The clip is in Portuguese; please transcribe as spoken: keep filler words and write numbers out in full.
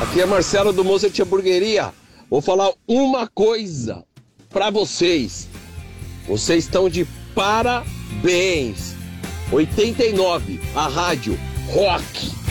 Aqui é Marcelo do Mozart Hamburgueria. Vou falar uma coisa pra vocês. Vocês estão de parabéns. oitenta e nove, a rádio rock.